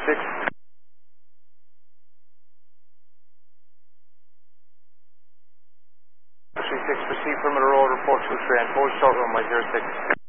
06. 36, proceed perimeter road, report to train, hold short runway 06.